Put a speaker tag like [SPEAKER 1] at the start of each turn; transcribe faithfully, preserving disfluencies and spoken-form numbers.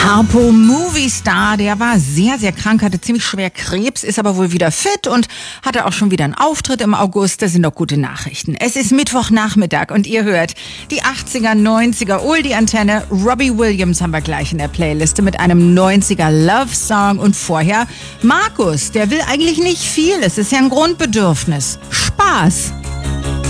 [SPEAKER 1] Harpo Movistar, der war sehr, sehr krank, hatte ziemlich schwer Krebs, ist aber wohl wieder fit und hatte auch schon wieder einen Auftritt im August. Das sind doch gute Nachrichten. Es ist Mittwochnachmittag und ihr hört die achtziger, neunziger Oldie-Antenne. Robbie Williams haben wir gleich in der Playliste mit einem neunziger Love-Song und vorher Markus, der will eigentlich nicht viel. Es ist ja ein Grundbedürfnis. Spaß.